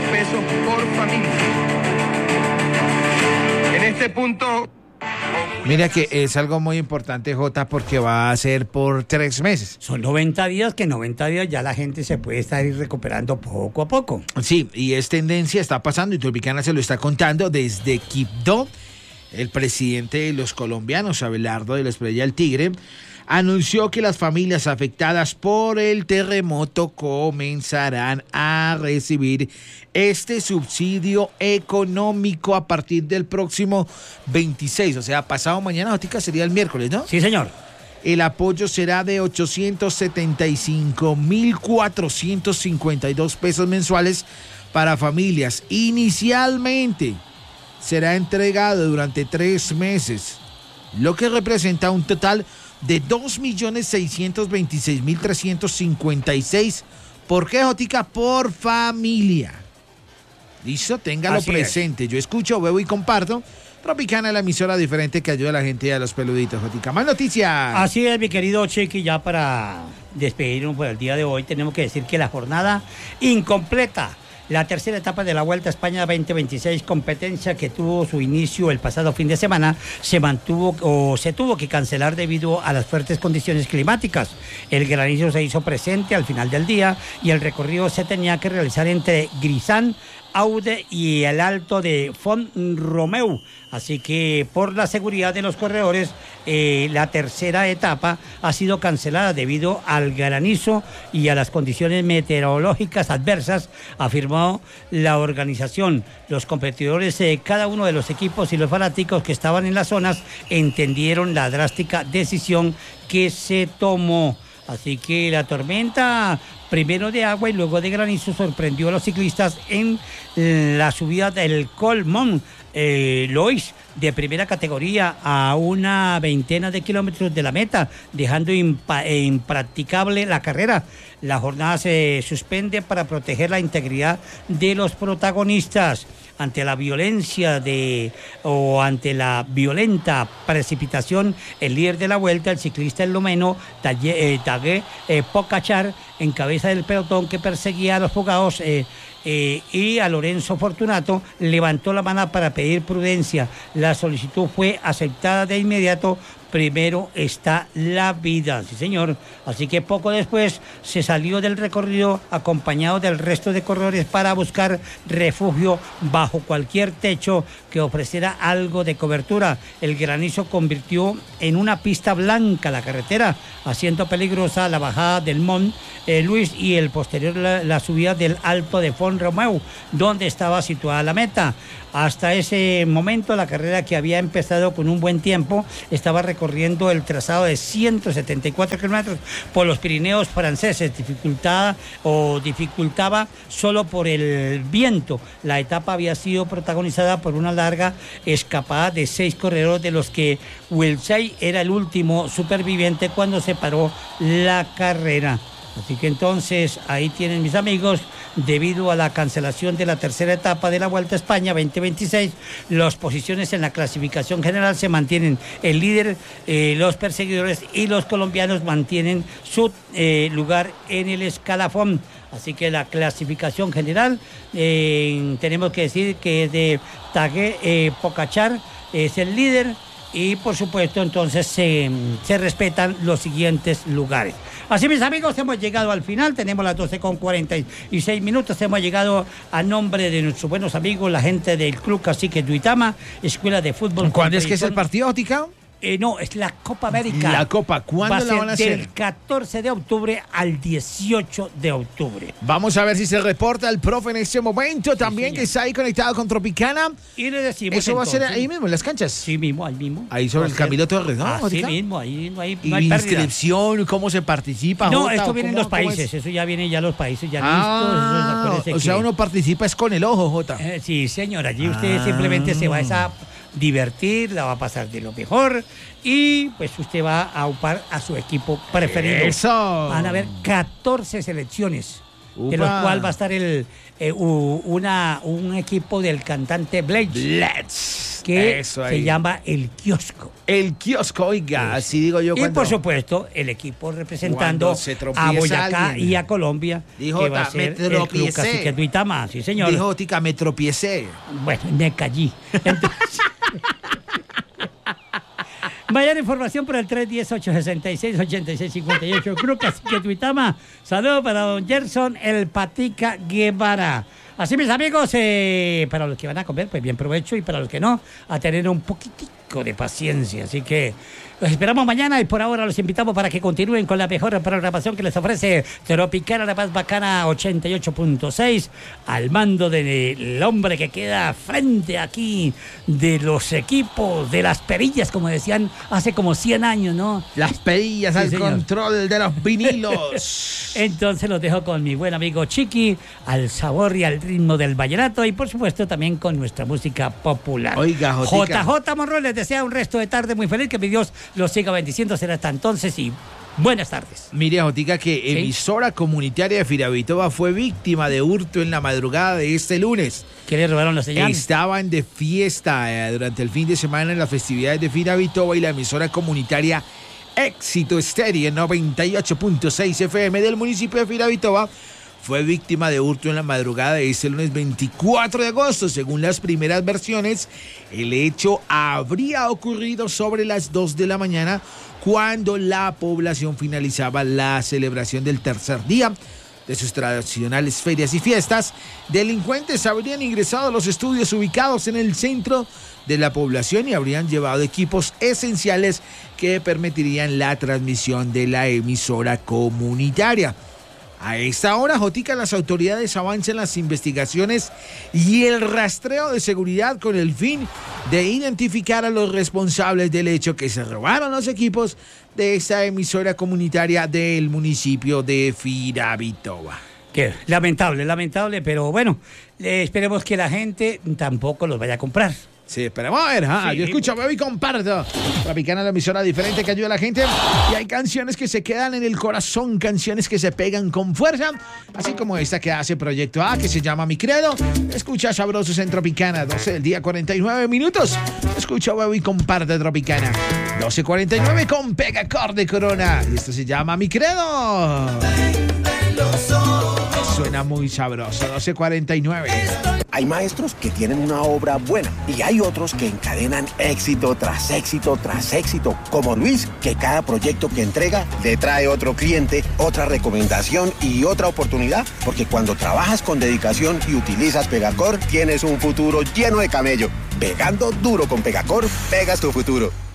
pesos por familia. En este punto... Mira que es algo muy importante, Jota, porque va a ser por 3 meses. Son 90 días, que en 90 días ya la gente se puede estar recuperando poco a poco. Sí, y es tendencia, está pasando, y Tropicana se lo está contando desde Quibdó. El presidente de los colombianos, Abelardo de la Estrella del Tigre, anunció que las familias afectadas por el terremoto comenzarán a recibir este subsidio económico a partir del próximo 26, o sea, pasado mañana, Jotica, sería el miércoles, ¿no? Sí, señor. El apoyo será de 875.452 pesos mensuales para familias. Inicialmente será entregado durante 3 meses, lo que representa un total de 2.626.356. ¿Por qué, Jotica? Por familia. Listo, téngalo Así presente. Yo escucho, veo y comparto. Tropicana es la emisora diferente que ayuda a la gente y a los peluditos, Jotica. Más noticias. Así es, mi querido Chiqui, ya para despedirnos por el día de hoy, tenemos que decir que la jornada incompleta, la tercera etapa de la Vuelta a España 2026, competencia que tuvo su inicio el pasado fin de semana, se tuvo que cancelar debido a las fuertes condiciones climáticas. El granizo se hizo presente al final del día y el recorrido se tenía que realizar entre Grisán, Aude y el Alto de Font-Romeu. Así que por la seguridad de los corredores, la tercera etapa ha sido cancelada debido al granizo y a las condiciones meteorológicas adversas, afirmó la organización. Los competidores, cada uno de los equipos y los fanáticos que estaban en las zonas entendieron la drástica decisión que se tomó. Así que la tormenta, primero de agua y luego de granizo, sorprendió a los ciclistas en la subida del Col Mont Lois, de primera categoría, a una veintena de kilómetros de la meta, dejando impracticable la carrera. La jornada se suspende para proteger la integridad de los protagonistas. Ante la violenta precipitación, el líder de la vuelta, el ciclista esloveno Tadej Pogačar, en cabeza del pelotón que perseguía a los fugados, y a Lorenzo Fortunato, levantó la mano para pedir prudencia. La solicitud fue aceptada de inmediato. Primero está la vida, sí señor. Así que poco después se salió del recorrido acompañado del resto de corredores para buscar refugio bajo cualquier techo que ofreciera algo de cobertura. El granizo convirtió en una pista blanca la carretera, haciendo peligrosa la bajada del Mont Luis y el posterior la subida del Alto de Font-Romeu, donde estaba situada la meta. Hasta ese momento la carrera, que había empezado con un buen tiempo, estaba recorriendo el trazado de 174 kilómetros por los Pirineos franceses, dificultaba solo por el viento. La etapa había sido protagonizada por una larga escapada de 6 corredores, de los que Wilsey era el último superviviente cuando se paró la carrera. Así que entonces ahí tienen, mis amigos, debido a la cancelación de la tercera etapa de la Vuelta a España 2026, las posiciones en la clasificación general se mantienen. El líder, los perseguidores y los colombianos mantienen su lugar en el escalafón. Así que la clasificación general, tenemos que decir que es de Tadej Pogačar, es el líder. Y por supuesto entonces se respetan los siguientes lugares. Así, mis amigos, hemos llegado al final. Tenemos las 12:46. Hemos llegado a nombre de nuestros buenos amigos, la gente del Club Cacique Duitama, Escuela de Fútbol. ¿Cuándo es que es el partido, Jotica? No, es la Copa América. La Copa, ¿cuándo la van a hacer? Del 14 de octubre al 18 de octubre. Vamos a ver si se reporta el profe en este momento, también, que está ahí conectado con Tropicana. Y le decimos, ¿eso entonces, va a ser ahí mismo, en las canchas? Sí, mismo, ahí mismo. Ahí sobre el Camilo Torres, ¿no? Así mismo, ahí no hay ¿Y pérdida. inscripción? ¿Cómo se participa? No, Jota, esto viene en los países, eso ya viene ya los países, ya listos. O sea, uno participa es con el ojo, Jota. Sí, señor, allí usted simplemente se va a divertir, la va a pasar de lo mejor y pues usted va a aupar a su equipo preferido. ¡Eso! Van a haber 14 selecciones, de los cuales va a estar un equipo del cantante Blades. que Eso se ahí. llama El Kiosco. El kiosco, oiga, así digo yo Y cuando... por supuesto, el equipo representando Cuando se tropieza a Boyacá alguien. y a Colombia, Dijo, que va a me ser el Club tropiecé. Cacique Duitama, sí señor. Dijo Tica, me tropiecé. Bueno, me callí. Entonces, mayor información por el 310-866-8658. Club Cacique Duitama. Saludos para don Gerson El Patica Guevara. Así, mis amigos, para los que van a comer, pues bien provecho, y para los que no, a tener un poquitico de paciencia. Así que los esperamos mañana, y por ahora los invitamos para que continúen con la mejor programación que les ofrece Tropicana, la más bacana 88.6, al mando del hombre que queda frente aquí de los equipos, de las perillas, como decían hace como 100 años, ¿no? Las perillas Sí, al señor. control de los vinilos. Entonces los dejo con mi buen amigo Chiqui, al sabor y al ritmo del vallenato, y por supuesto también con nuestra música popular. Oiga, Jotica. JJ Monroy les desea un resto de tarde muy feliz, que mi Dios los siga bendiciendo. Será hasta entonces y buenas tardes. Mire, Jotica, que emisora comunitaria de Firavitoba fue víctima de hurto en la madrugada de este lunes. ¿Qué le robaron la señal? Estaban de fiesta durante el fin de semana en las festividades de Firavitoba, y la emisora comunitaria Éxito Estéreo 98.6 FM del municipio de Firavitoba fue víctima de hurto en la madrugada de este lunes 24 de agosto. Según las primeras versiones, el hecho habría ocurrido sobre las 2 de la mañana, cuando la población finalizaba la celebración del tercer día de sus tradicionales ferias y fiestas. Delincuentes habrían ingresado a los estudios ubicados en el centro de la población y habrían llevado equipos esenciales que permitirían la transmisión de la emisora comunitaria. A esta hora, Jotica, las autoridades avanzan las investigaciones y el rastreo de seguridad con el fin de identificar a los responsables del hecho que se robaron los equipos de esta emisora comunitaria del municipio de Firavitoba. Que lamentable, pero bueno, esperemos que la gente tampoco los vaya a comprar. Sí, esperemos a ver, Sí. yo escucho, veo y comparto. Tropicana, la emisora diferente que ayuda a la gente. Y hay canciones que se quedan en el corazón, canciones que se pegan con fuerza, así como esta que hace Proyecto A, que se llama Mi Credo. Escucha Sabrosos en Tropicana, 12 del día, 49 minutos. Escucha, veo y comparte Tropicana, 12:49 con Pegacor de Corona. Y esto se llama Mi Credo. Suena muy sabroso, 12:49. Hay maestros que tienen una obra buena y hay otros que encadenan éxito tras éxito tras éxito, como Luis, que cada proyecto que entrega le trae otro cliente, otra recomendación y otra oportunidad, porque cuando trabajas con dedicación y utilizas Pegacor, tienes un futuro lleno de camello. Pegando duro con Pegacor, pegas tu futuro.